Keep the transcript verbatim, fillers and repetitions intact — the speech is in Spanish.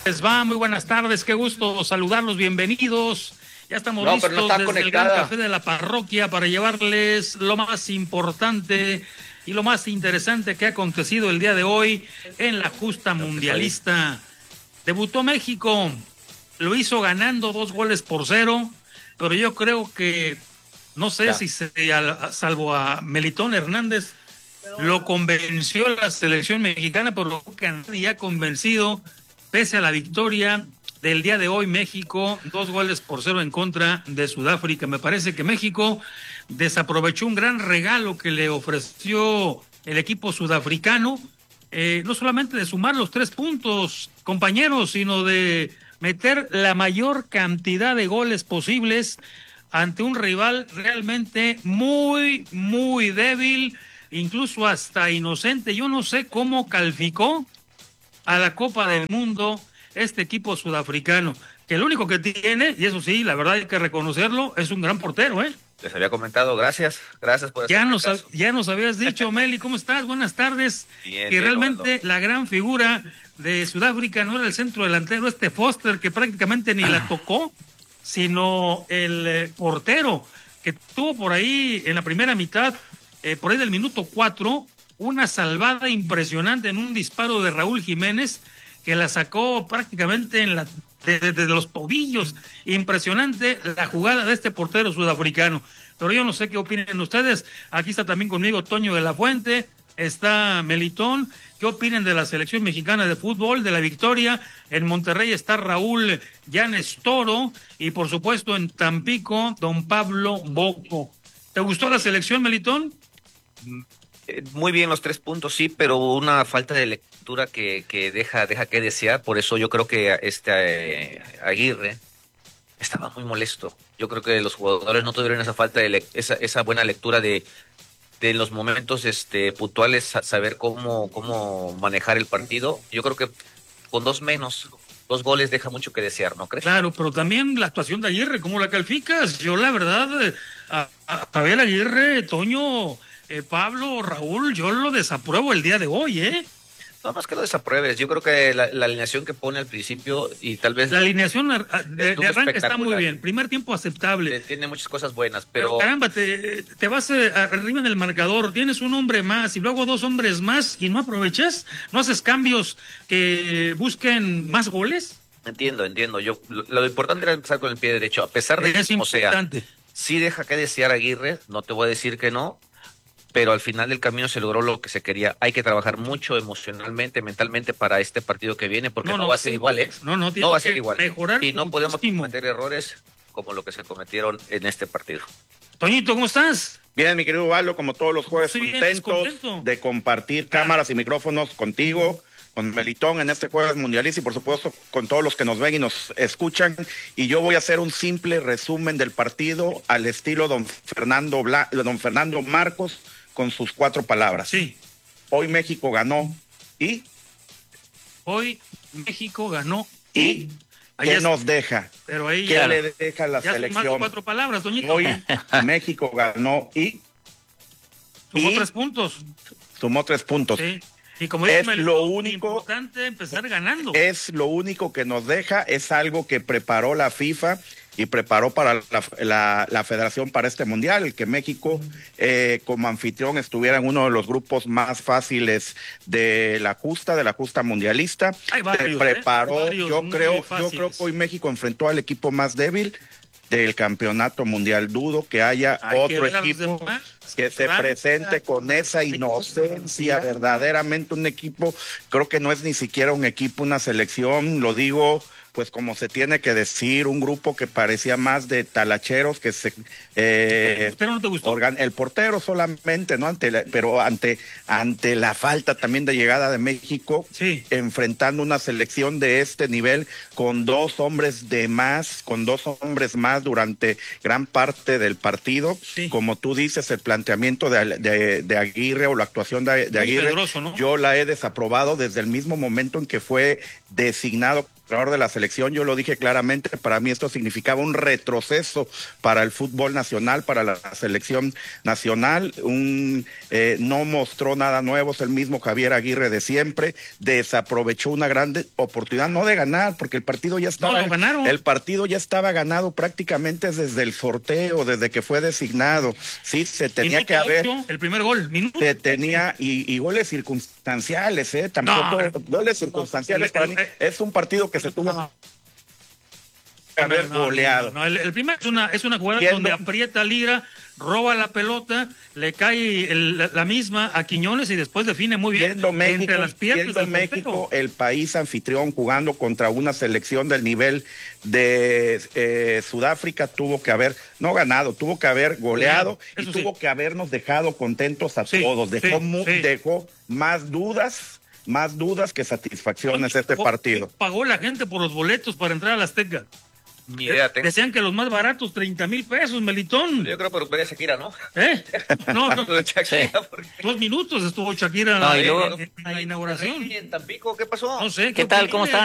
les va? Muy buenas tardes, qué gusto saludarlos, bienvenidos. Ya estamos no, listos no está desde conectada. el Gran Café de la Parroquia para llevarles lo más importante y lo más interesante que ha acontecido el día de hoy en la justa mundialista. Debutó México, lo hizo ganando dos goles por cero, pero yo creo que, no sé ya. si se, salvo a Melitón Hernández, lo convenció la selección mexicana, por lo que nadie ha convencido, pese a la victoria del día de hoy. México, dos goles por cero en contra de Sudáfrica. Me parece que México desaprovechó un gran regalo que le ofreció el equipo sudafricano, eh, no solamente de sumar los tres puntos, compañeros, sino de meter la mayor cantidad de goles posibles ante un rival realmente muy, muy débil, incluso hasta inocente. Yo no sé cómo calificó a la Copa del Mundo este equipo sudafricano, que lo único que tiene, y eso sí, la verdad hay que reconocerlo, es un gran portero, ¿eh? Les había comentado, gracias, gracias por ya nos caso. Ya nos habías dicho, Meli, ¿cómo estás? Buenas tardes. Bien, y realmente bien, la gran figura de Sudáfrica no era el centro delantero, este Foster, que prácticamente ni la tocó, sino el eh, portero, que tuvo por ahí en la primera mitad, eh, por ahí del minuto cuatro, una salvada impresionante en un disparo de Raúl Jiménez, que la sacó prácticamente en la, desde de, de los tobillos. Impresionante la jugada de este portero sudafricano. Pero yo no sé qué opinen ustedes. Aquí está también conmigo Toño de la Fuente, está Melitón. ¿Qué opinen de la selección mexicana de fútbol, de la victoria? En Monterrey está Raúl Llanes Toro y por supuesto en Tampico, don Pablo Boco. ¿Te gustó la selección, Melitón? Muy bien los tres puntos, sí, pero una falta de lectura que, que deja, deja que desear. Por eso yo creo que este eh, Aguirre estaba muy molesto. Yo creo que los jugadores no tuvieron esa falta de esa, esa buena lectura de, de los momentos este, puntuales, saber cómo, cómo manejar el partido. Yo creo que con dos menos, dos goles deja mucho que desear, ¿no crees? Claro, pero también la actuación de Aguirre, ¿cómo la calificas? Yo la verdad, a, a, a ver Aguirre, Toño, eh, Pablo, Raúl, yo lo desapruebo el día de hoy, ¿eh? No más que lo desapruebes. Yo creo que la, la alineación que pone al principio y tal vez... La alineación de, de arranque está muy bien. Primer tiempo aceptable. Tiene muchas cosas buenas, pero... pero caramba, te, te vas arriba en el marcador, tienes un hombre más y luego dos hombres más y no aprovechas, no haces cambios que busquen más goles. Entiendo, entiendo. Yo Lo, lo importante era empezar con el pie derecho. A pesar de es que, o sea, importante. Sí deja que desear Aguirre, no te voy a decir que no, pero al final del camino se logró lo que se quería. Hay que trabajar mucho emocionalmente, mentalmente para este partido que viene, porque no, no, no va a ser igual, ¿eh? No, no, no va a ser igual. Mejorar y no muchísimo. podemos cometer errores como lo que se cometieron en este partido. Toñito, ¿cómo estás? Bien, mi querido Valo, como todos los jueves, sí, contentos contento. de compartir cámaras y micrófonos contigo, con Melitón en este jueves mundialista y por supuesto con todos los que nos ven y nos escuchan. Y yo voy a hacer un simple resumen del partido al estilo don Fernando, Bla, don Fernando Marcos, con sus cuatro palabras. Sí. Hoy México ganó y... Hoy México ganó y... ¿Qué es... nos deja? Pero ahí ¿Qué ya, le deja la ya selección? Cuatro palabras, doñito. Hoy México ganó y... Sumó y... tres puntos. Sumó tres puntos. Sí. Y como es me lo único importante empezar ganando. Es lo único que nos deja, es algo que preparó la FIFA y preparó para la, la, la federación para este mundial, que México eh, como anfitrión estuviera en uno de los grupos más fáciles de la justa, de la justa mundialista. Hay varios, Se preparó, ¿eh? Varios yo creo, yo creo que hoy México enfrentó al equipo más débil del campeonato mundial. Dudo que haya Hay otro que equipo que se presente con esa inocencia, verdaderamente un equipo, creo que no es ni siquiera un equipo, una selección, lo digo pues como se tiene que decir, un grupo que parecía más de talacheros que se eh, ¿El portero no te gustó? Organ, el portero solamente, ¿no? Ante la, pero ante, ante la falta también de llegada de México, sí. enfrentando una selección de este nivel con dos hombres de más, con dos hombres más durante gran parte del partido, sí. Como tú dices, el planteamiento de, de, de Aguirre o la actuación de, de Aguirre, peligroso, ¿no? Yo la he desaprobado desde el mismo momento en que fue designado de la selección, yo lo dije claramente, para mí esto significaba un retroceso para el fútbol nacional, para la selección nacional, un eh, no mostró nada nuevo, es el mismo Javier Aguirre de siempre, desaprovechó una gran oportunidad, no de ganar, porque el partido ya estaba, no, el partido ya estaba ganado prácticamente desde el sorteo, desde que fue designado, sí, se tenía minuto que haber, ocho, el primer gol, minuto. se tenía, y, y goles circunstanciales, eh, tampoco, no, goles circunstanciales, no, para mí, es un partido que se tuvo no, que haber no, no, goleado. No, no, el, el primer es una, es una jugada Viendo, donde aprieta Lira, roba la pelota, le cae el, la, la misma a Quiñones y después define muy bien México, entre las piernas del México, el país anfitrión jugando contra una selección del nivel de eh, Sudáfrica, tuvo que haber, no ganado, tuvo que haber goleado y sí. tuvo que habernos dejado contentos a sí, todos, dejó, sí, mu, sí. dejó más dudas más dudas que satisfacciones este partido. Pagó la gente por los boletos para entrar al Azteca. Ni idea tengo. Decían que los más baratos, treinta mil pesos, Melitón. Yo creo que ver a Shakira, ¿no? ¿Eh? No, no. Shakira, porque... Dos minutos estuvo Shakira no, en, luego, en, en la inauguración. ¿En Tampico qué pasó? No sé. ¿Qué tal? ¿Cómo está?